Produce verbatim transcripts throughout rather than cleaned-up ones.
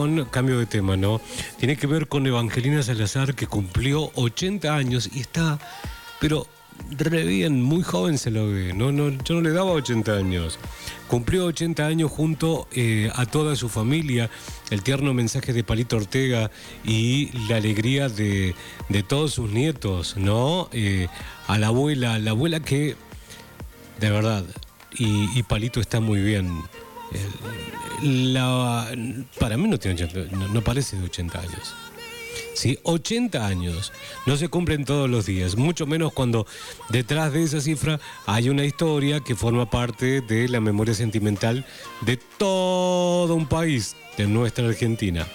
con, cambio de tema, ¿no? Tiene que ver con Evangelina Salazar, que cumplió ochenta años y está, pero re bien, muy joven se lo ve, no, no, yo no le daba ochenta años. Cumplió ochenta años junto eh, a toda su familia, el tierno mensaje de Palito Ortega y la alegría de, de todos sus nietos, ¿no? Eh, a la abuela, la abuela que, de verdad, y, y Palito está muy bien. El, la, para mí no tiene ochenta, no, no parece de ochenta años. ¿Sí? ochenta años no se cumplen todos los días, mucho menos cuando detrás de esa cifra hay una historia que forma parte de la memoria sentimental de todo un país, de nuestra Argentina.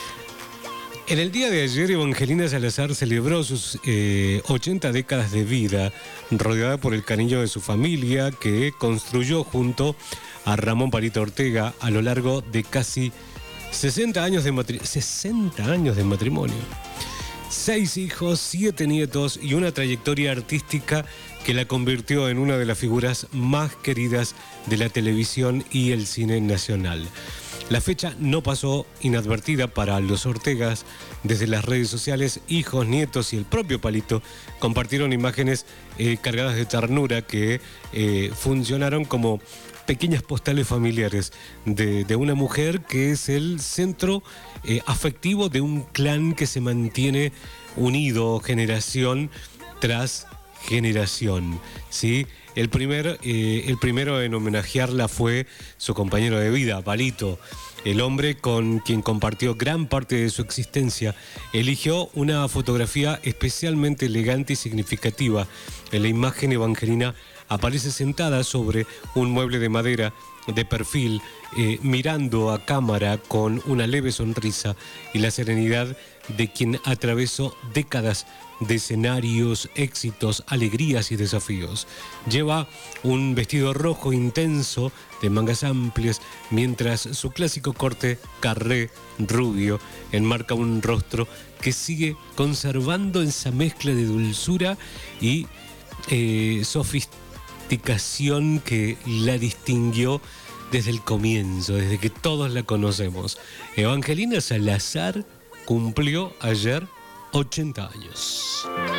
En el día de ayer, Evangelina Salazar celebró sus eh, ochenta décadas de vida, rodeada por el cariño de su familia, que construyó junto a Ramón Palito Ortega a lo largo de casi sesenta años de matrimonio. sesenta años de matrimonio. Seis hijos, siete nietos y una trayectoria artística que la convirtió en una de las figuras más queridas de la televisión y el cine nacional. La fecha no pasó inadvertida para los Ortegas. Desde las redes sociales, hijos, nietos y el propio Palito compartieron imágenes eh, cargadas de ternura que eh, funcionaron como pequeñas postales familiares de, de una mujer que es el centro eh, afectivo de un clan que se mantiene unido generación tras generación, ¿sí? El, primer, eh, el primero en homenajearla fue su compañero de vida, Palito. El hombre con quien compartió gran parte de su existencia eligió una fotografía especialmente elegante y significativa. En la imagen, Evangelina aparece sentada sobre un mueble de madera de perfil, eh, mirando a cámara con una leve sonrisa y la serenidad de quien atravesó décadas de escenarios, éxitos, alegrías y desafíos. Lleva un vestido rojo intenso de mangas amplias, mientras su clásico corte carré rubio enmarca un rostro que sigue conservando esa mezcla de dulzura y eh, sofisticación que la distinguió desde el comienzo, desde que todos la conocemos. Evangelina Salazar cumplió ayer ochenta años.